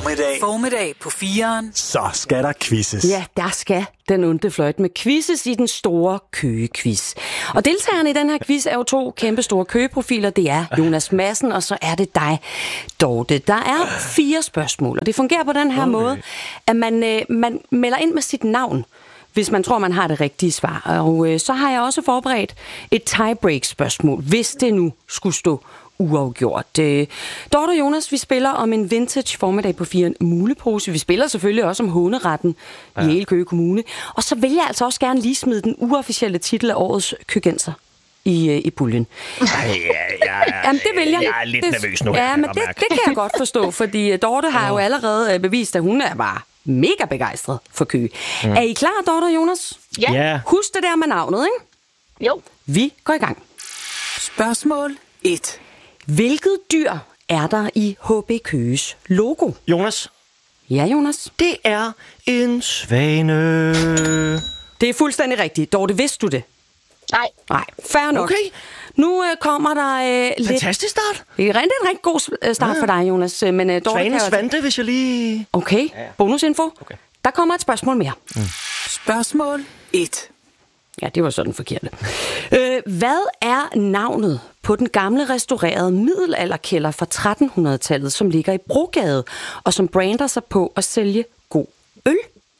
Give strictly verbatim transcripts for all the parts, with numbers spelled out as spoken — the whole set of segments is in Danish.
Formiddag. Formiddag på fireren. Så skal der quizzes. Ja, der skal den onde fløjt med quizzes i den store Køge-quiz. Og deltagerne i den her quiz er jo to kæmpe store Køge-profiler. Det er Jonas Madsen, og så er det dig, Dorte. Der er fire spørgsmål, og det fungerer på den her okay. måde, at man, øh, man melder ind med sit navn, hvis man tror, man har det rigtige svar. Og øh, så har jeg også forberedt et tiebreak-spørgsmål, hvis det nu skulle stå uafgjort. Øh, Dorte og Jonas, vi spiller om en vintage formiddag på fire mulepose. Vi spiller selvfølgelig også om håneretten ja. i hele Køge Kommune. Og så vil jeg altså også gerne lige smide den uofficielle titel af årets køgenser i, i puljen. Ej, ja, ja, ja. Jamen, det vil jeg. Jeg er lidt det, nervøs nu. Ja, men det, det kan jeg godt forstå, fordi Dorte har jo allerede bevist, at hun er bare mega begejstret for Køge. Mm. Er I klar, Dorte og Jonas? Ja. ja. Husk det der med navnet, ikke? Jo. Vi går i gang. Spørgsmål et. Hvilket dyr er der i H B Køges logo? Jonas. Ja, Jonas. Det er en svane. Det er fuldstændig rigtigt. Dorte, vidste du det? Nej. Nej, fair nok. Okay. Nu øh, kommer der øh, lidt... Fantastisk start. Det er en rigtig, rigtig god start ja. for dig, Jonas. Men, øh, Dorte Svane kan svante, hvis jeg lige... Okay, ja, ja. Bonusinfo. Okay. Der kommer et spørgsmål mere. Mm. Spørgsmål et. Ja, det var sådan forkert. Øh, hvad er navnet på den gamle restaurerede middelalderkælder fra tretten hundrede-tallet, som ligger i Brogade, og som brander sig på at sælge god øl?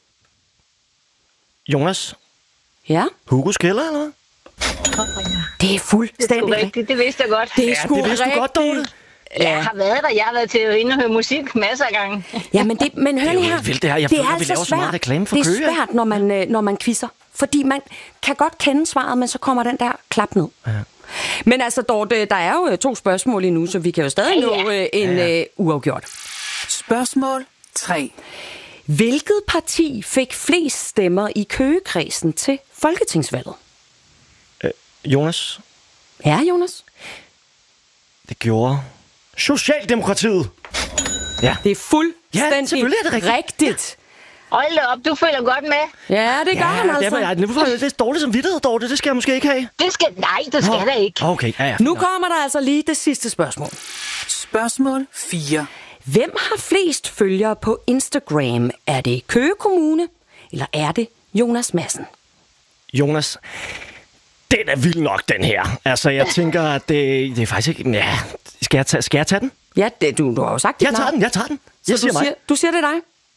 Jonas. Ja? Hugos kælder, eller hvad? Det er fuldstændig det er rigtigt. Det vidste jeg godt. Det er ja, sgu det vidste rigtigt. du godt, Dorte. Ja. Jeg har været der. Jeg har været til at inde og høre musik masser af gange. Ja, men, det, men hør lige her. Vildt, det her. Jeg det føler, er vi altså laver så meget reklame for Det er Køge. svært, når man, når man quizzer. Fordi man kan godt kende svaret, men så kommer den der klap ned. Ja. Men altså, Dorte, der er jo to spørgsmål endnu, så vi kan jo stadig ja, ja. nå en ja, ja. Uh, uafgjort. Spørgsmål tre. Hvilket parti fik flest stemmer i Køgekredsen til folketingsvalget? Øh, Jonas. Ja, Jonas? Det gjorde Socialdemokratiet. Ja. Det er fuldstændig ja, selvfølgelig er det rigtigt. rigtigt. Hold da op, du følger godt med. Ja, det gør ja, han altså. Det er, nu får jeg lidt dårligt som vidtighed, Dorte. Det skal jeg måske ikke have. Det skal, nej, det skal der ikke. Okay, ja, ja. Nu kommer der altså lige det sidste spørgsmål. Spørgsmål fire. Hvem har flest følgere på Instagram? Er det Køge Kommune, eller er det Jonas Madsen? Jonas, den er vild nok, den her. Altså, jeg tænker, at det, det er faktisk ikke... Ja, skal jeg tage, skal jeg tage den? Ja, det, du, du har jo sagt dit Jeg tager navn. den, jeg tager den. Jeg Så siger du, siger, du siger det dig?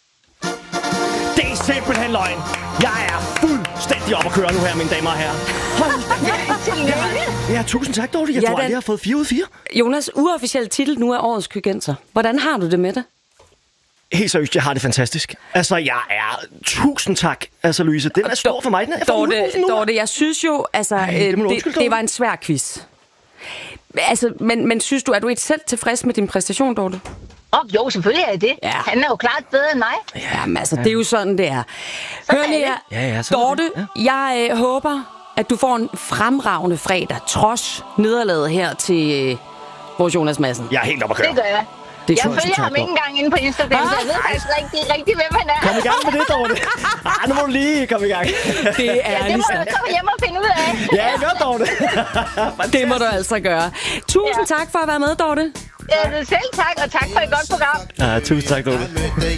Det er simpelthen løgn. Jeg er fuldstændig op at køre nu her, mine damer og herrer. Hold da. Ja, tusind tak, Dorte. Jeg ja, tror den... aldrig, jeg har fået fire ud af fire. Jonas, uofficiel titel nu er årets køgenser. Hvordan har du det med det? Helt seriøst, jeg har det fantastisk. Altså, jeg er... Tusind tak, altså, Louise. Den er stor for mig. Den er Dorte, Dorte, jeg synes jo, altså, Ej, det, øh, det, det var en svær quiz. Altså, men, men synes du, er du ikke selv tilfreds med din præstation, Dorte? Åh, oh, jo, selvfølgelig er det. Ja. Han er jo klart bedre end mig. Jamen, altså, ja. det er jo sådan, det er. Hør lige her. Ja, ja, Dorte, ja. jeg øh, håber, at du får en fremragende fredag, trods nederlaget her til øh, vores Jonas Madsen. Jeg er helt op at køre. Det gør jeg. Det jeg følger ham ikke engang inde på Instagram, ah, så jeg ved faktisk rigtig, rigtig, hvem han er. Kom i gang med det, Dorte. Ah, nu må du lige komme i gang. Det er ja, det må du komme hjem og finde ud af. Ja, jeg gør, Dorte. Det må du altså gøre. Tusind ja. tak for at være med, Dorte. Ja, selv tak, og tak for et godt program. Ja, tusind tak, Dorte.